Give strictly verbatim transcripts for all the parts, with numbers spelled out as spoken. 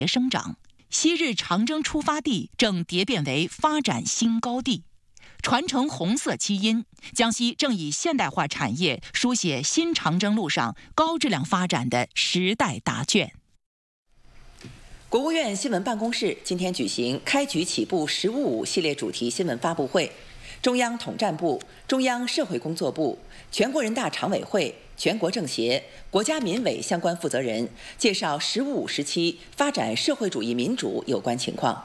生长。昔日长征出发地正蝶变为发展新高地。传承红色基因，江西正以现代化产业书写新长征路上高质量发展的时代答卷。 国务院新闻办公室今天举行开局起步“十五五”系列主题新闻发布会，中央统战部、中央社会工作部、全国人大常委会、全国政协、国家民委相关负责人介绍“十五五”时期发展社会主义民主有关情况。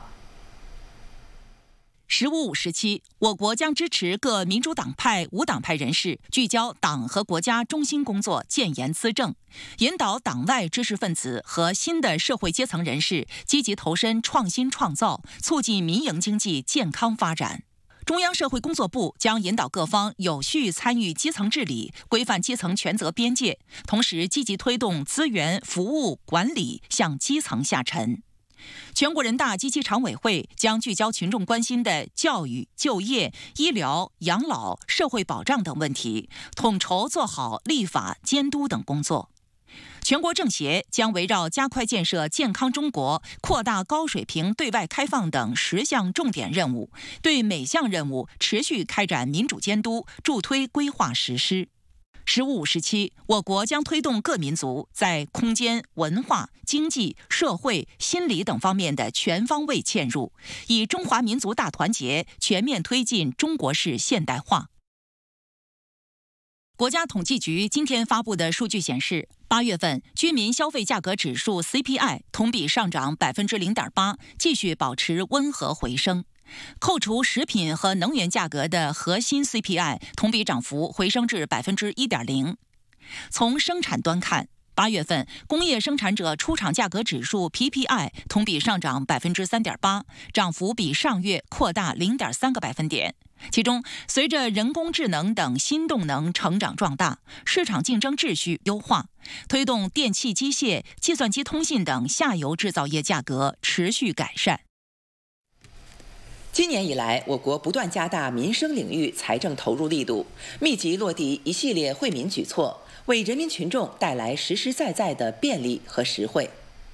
十五五时期，我国将支持各民主党派、无党派人士聚焦党和国家中心工作，建言资政，引导党外知识分子和新的社会阶层人士积极投身创新创造，促进民营经济健康发展。中央社会工作部将引导各方有序参与基层治理，规范基层权责边界，同时积极推动资源、服务、管理向基层下沉。全国人大及其常委会将聚焦群众关心的教育、就业、医疗、养老、社会保障等问题，统筹做好立法、监督等工作。全国政协将围绕加快建设健康中国、扩大高水平对外开放等十项重点任务，对每项任务持续开展民主监督，助推规划实施。十五五时期，我国将推动各民族在空间、文化、经济、社会、心理等方面的全方位嵌入，以中华民族大团结全面推进中国式现代化。国家统计局今天发布的数据显示，八月份居民消费价格指数 C P I 同比上涨百分之零点八，继续保持温和回升。扣除食品和能源价格的核心 C P I 同比涨幅回升至百分之一点零。从生产端看，八月份工业生产者出厂价格指数 P P I 同比上涨百分之三点八，涨幅比上月扩大零点三个百分点。其中，随着人工智能等新动能成长壮大，市场竞争秩序优化，推动电气机械、计算机通信等下游制造业价格持续改善。 今年以来，我国不断加大民生领域财政投入力度，密集落地一系列惠民举措，为人民群众带来实实在在的便利和实惠。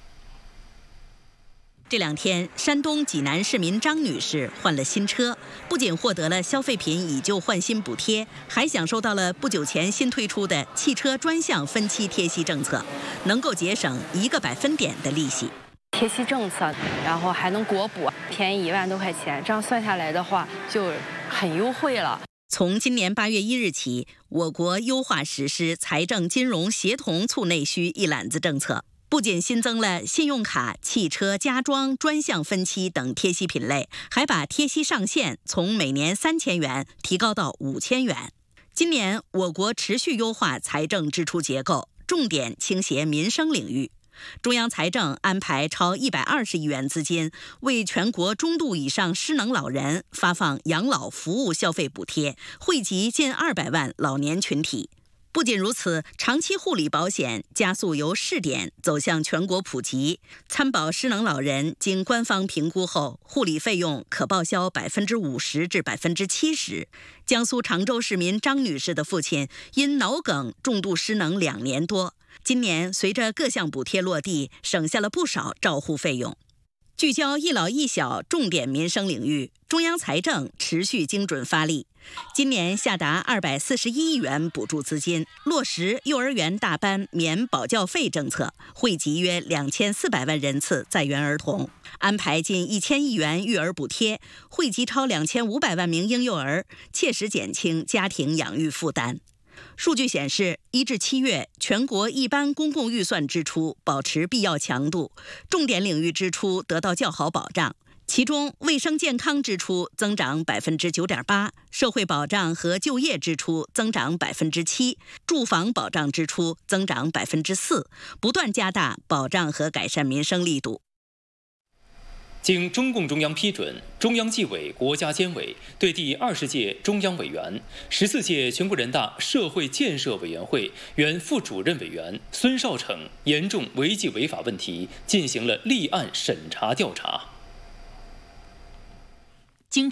这两天，山东济南市民张女士换了新车，不仅获得了消费品以旧换新补贴，还享受到了不久前新推出的汽车专项分期贴息政策，能够节省一个百分点的利息。 贴息政策，然后还能国补，便宜一万多块钱，这样算下来的话就很优惠了。 从今年八月一日起，我国优化实施财政金融协同促内需一揽子政策，不仅新增了信用卡、汽车、家装专项分期等贴息品类，还把贴息上限从每年三千元提高到五千元。今年我国持续优化财政支出结构，重点倾斜民生领域。中央财政安排超一百二十亿元资金，为全国中度以上失能老人发放养老服务消费补贴，惠及近二百万老年群体。不仅如此，长期护理保险加速由试点走向全国普及，参保失能老人经官方评估后，护理费用可报销百分之五十至百分之七十。江苏常州市民张女士的父亲因脑梗重度失能两年多，今年随着各项补贴落地，省下了不少照护费用。聚焦一老一小重点民生领域，中央财政持续精准发力。今年下达二百四十一亿元补助资金，落实幼儿园大班免保教费政策，惠及约两千四百万人次在园儿童；安排近一千亿元育儿补贴，惠及超两千五百万名婴幼儿，切实减轻家庭养育负担。数据显示，一至七月，全国一般公共预算支出保持必要强度，重点领域支出得到较好保障。其中，卫生健康支出增长百分之九点八，社会保障和就业支出增长百分之七，住房保障支出增长百分之四，不断加大保障和改善民生力度。 经中共中央批准，中央纪委国家监委对第二十届中央委员、十四届全国人大社会建设委员会原副主任委员孙少成严重违纪违法问题进行了立案审查调查。 经查，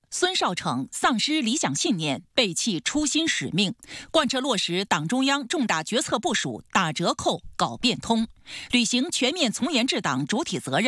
孙少成丧失理想信念，背弃初心使命，贯彻落实党中央重大决策部署，打折扣、搞变通，履行全面从严治党主体责任。